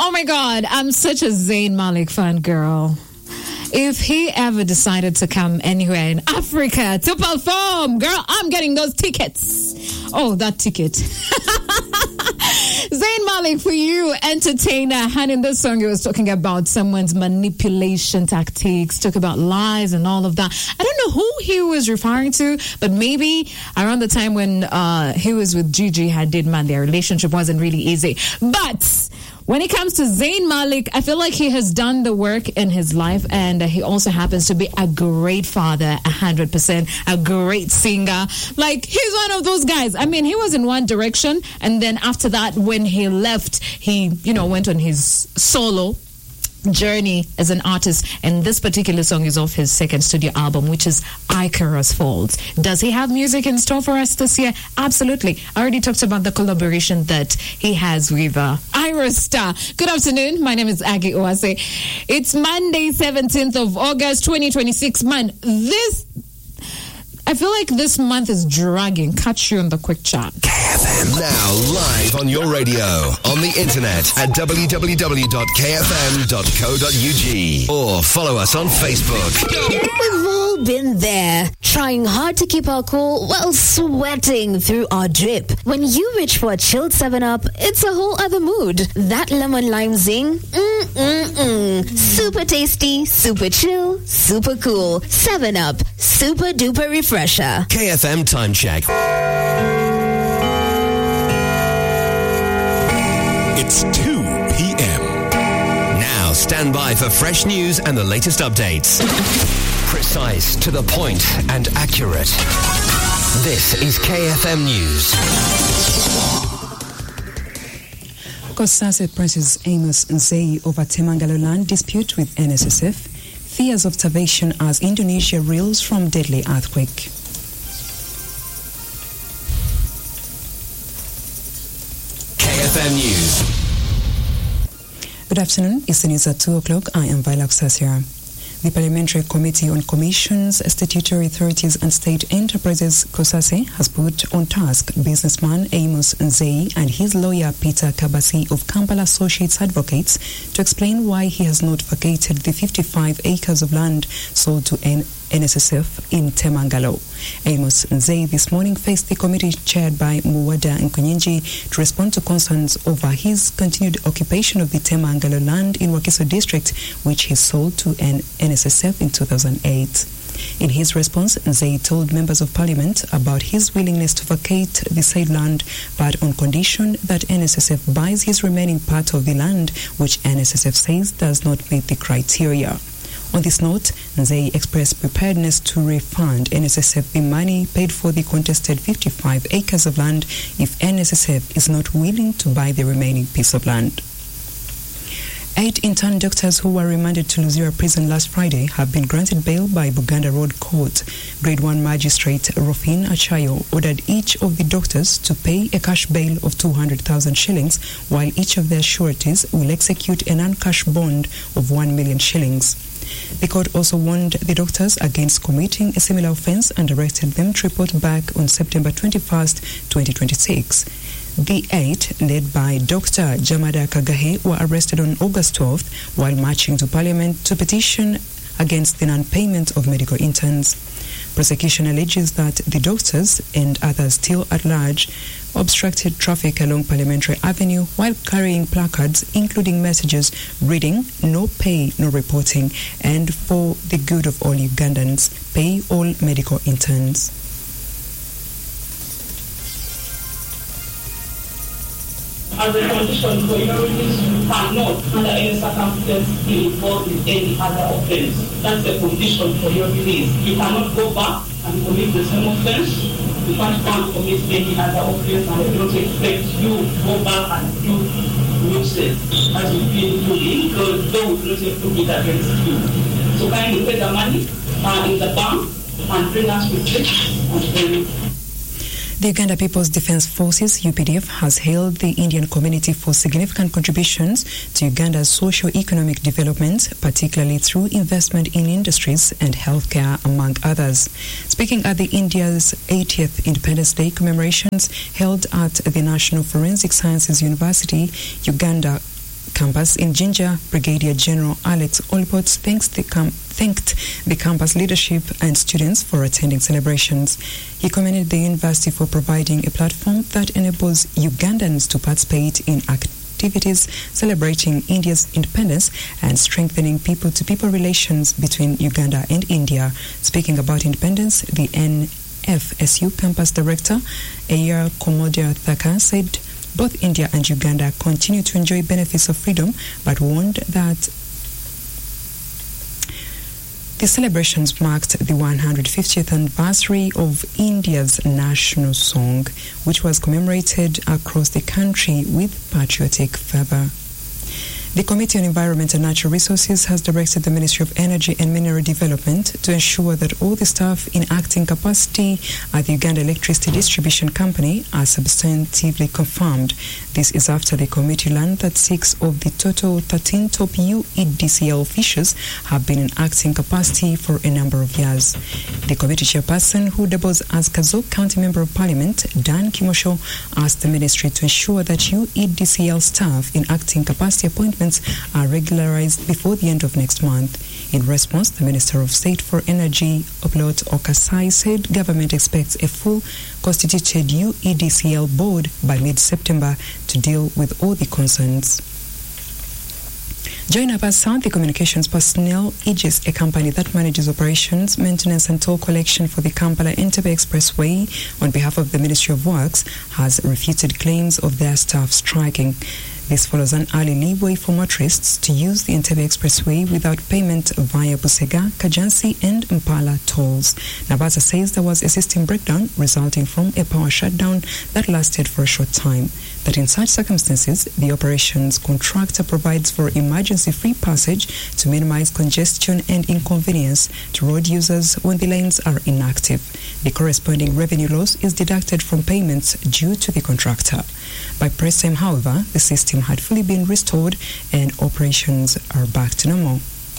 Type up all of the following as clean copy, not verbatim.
Oh my God, I'm such a Zayn Malik fan girl. If he ever decided to come anywhere in Africa to perform, girl, I'm getting those tickets. Oh, that ticket. Zayn Malik for you, entertainer. And in this song, he was talking about someone's manipulation tactics, talk about lies and all of that. I don't know who he was referring to, but maybe around the time when he was with Gigi Hadid, man, their relationship wasn't really easy. But when it comes to Zayn Malik, I feel like he has done the work in his life, and he also happens to be a great father, 100%, a great singer. Like, he's one of those guys. I mean, he was in One Direction, and then after that, when he left, he, went on his solo journey as an artist, and this particular song is off his second studio album, which is Icarus Falls. Does he have music in store for us this year? Absolutely. I already talked about the collaboration that he has with Iris Star. Good afternoon. My name is Aggie Oase. It's Monday, 17th of August, 2026. Man, I feel like this month is dragging. Catch you on the quick chat. KFM now live on your radio, on the internet at www.kfm.co.ug or follow us on Facebook. We've all been there, trying hard to keep our cool while sweating through our drip. When you reach for a chilled 7-Up, it's a whole other mood. That lemon lime zing, super tasty, super chill, super cool. 7-Up, super duper refresher. KFM time check. It's 2 p.m. Now stand by for fresh news and the latest updates. Precise, to the point, and accurate. This is KFM News. COSASE Princess Amos Nzei over Temangalo land dispute with NSSF. Fears of starvation as Indonesia reels from deadly earthquake. KFM News. Good afternoon. It's the news at 2 o'clock. I am Violet Sasia. The Parliamentary Committee on Commissions, Statutory Authorities and State Enterprises, COSASE, has put on task businessman Amos Nzei and his lawyer Peter Kabasi of Kampala Associates Advocates to explain why he has not vacated the 55 acres of land sold to NSSF in Temangalo. Amos Nzei this morning faced the committee chaired by Muwada Nkunyenji to respond to concerns over his continued occupation of the Temangalo land in Wakiso district, which he sold to NSSF in 2008. In his response, Nzei told members of parliament about his willingness to vacate the said land, but on condition that NSSF buys his remaining part of the land, which NSSF says does not meet the criteria. On this note, Nzei expressed preparedness to refund NSSF the money paid for the contested 55 acres of land if NSSF is not willing to buy the remaining piece of land. 8 intern doctors who were remanded to Luzira prison last Friday have been granted bail by Buganda Road Court. Grade 1 Magistrate Rofin Achayo ordered each of the doctors to pay a cash bail of 200,000 shillings, while each of their sureties will execute a non-cash bond of 1 million shillings. The court also warned the doctors against committing a similar offence and directed them to report back on September 21st, 2026. The 8, led by Dr. Jamada Kagahe, were arrested on August 12th while marching to Parliament to petition against the non-payment of medical interns. Prosecution alleges that the doctors and others still at large obstructed traffic along Parliamentary Avenue while carrying placards including messages reading "No pay, no reporting," and "For the good of all Ugandans, pay all medical interns." As a condition for your release, you cannot, under any circumstance, be involved in any other offense. That's the condition for your release. You cannot go back and commit the same offense. You can't go and commit any other offense, and they don't expect you to go back and do mixes as you've been doing, because they would not have to it against you. So kindly pay the money in the bank and bring us receipts and then. The Uganda People's Defence Forces, UPDF, has hailed the Indian community for significant contributions to Uganda's socio-economic development, particularly through investment in industries and healthcare, among others. Speaking at the India's 80th Independence Day commemorations held at the National Forensic Sciences University, Uganda campus in Jinja, Brigadier General Alex Olpot thanked the campus leadership and students for attending celebrations. He commended the university for providing a platform that enables Ugandans to participate in activities celebrating India's independence and strengthening people-to-people relations between Uganda and India. Speaking about independence, the NFSU campus director, Ayer Komodia Thaka, said both India and Uganda continue to enjoy benefits of freedom, but warned that the celebrations marked the 150th anniversary of India's national song, which was commemorated across the country with patriotic fervor. The Committee on Environment and Natural Resources has directed the Ministry of Energy and Mineral Development to ensure that all the staff in acting capacity at the Uganda Electricity Distribution Company are substantively confirmed. This is after the committee learned that 6 of the total 13 top UEDCL officials have been in acting capacity for a number of years. The committee chairperson, who doubles as Kazoo County Member of Parliament, Dan Kimosho, asked the ministry to ensure that UEDCL staff in acting capacity appointments are regularized before the end of next month. In response, the Minister of State for Energy, Oplot Okasai, said government expects a full constituted UEDCL board by mid-September to deal with all the concerns. Join up as South, the communications personnel, Aegis, a company that manages operations, maintenance and toll collection for the Kampala-Entebbe Expressway on behalf of the Ministry of Works, has refuted claims of their staff striking. This follows an early leeway for motorists to use the Entebbe Expressway without payment via Busega, Kajansi and Mpala tolls. Nabasa says there was a system breakdown resulting from a power shutdown that lasted for a short time. That in such circumstances, the operations contractor provides for emergency-free passage to minimize congestion and inconvenience to road users when the lanes are inactive. The corresponding revenue loss is deducted from payments due to the contractor. By press time, however, the system had fully been restored and operations are back to normal.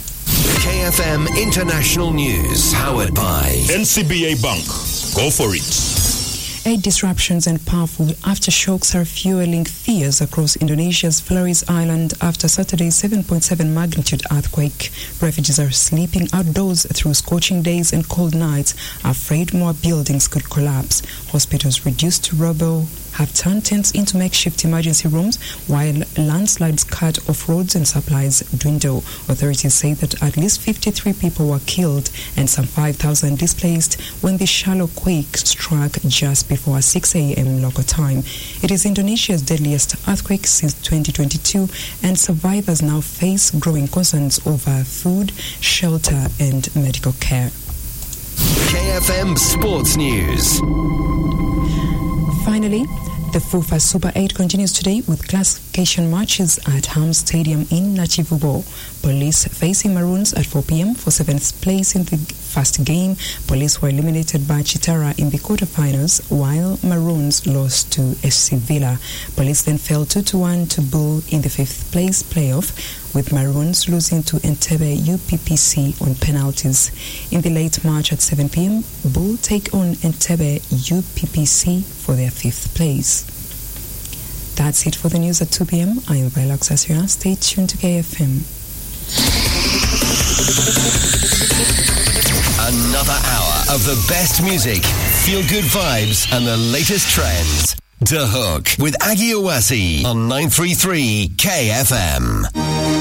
KFM International News, powered by NCBA Bank. Go for it. Air disruptions and powerful aftershocks are fueling fears across Indonesia's Flores Island after Saturday's 7.7 magnitude earthquake. Refugees are sleeping outdoors through scorching days and cold nights, afraid more buildings could collapse. Hospitals reduced to rubble have turned tents into makeshift emergency rooms, while landslides cut off roads and supplies dwindle. Authorities say that at least 53 people were killed and some 5,000 displaced when the shallow quake struck just before 6 a.m. local time. It is Indonesia's deadliest earthquake since 2022, and survivors now face growing concerns over food, shelter, and medical care. KFM Sports News. Finally, the FUFA Super 8 continues today with classification matches at Ham Stadium in Nachivubo. Police facing Maroons at 4 p.m. for 7th place in the first game. Police were eliminated by Chitara in the quarterfinals, while Maroons lost to SC Villa. Police then fell 2-1 to Bull in the 5th place playoff, with Maroons losing to Entebbe UPPC on penalties. In the late March at 7 p.m., Bull take on Entebbe UPPC for their 5th place. That's it for the news at 2 p.m. I am Vilox Asira. Stay tuned to KFM. Another hour of the best music, feel-good vibes, and the latest trends. The Hook with Aggie Owasi on 933 KFM.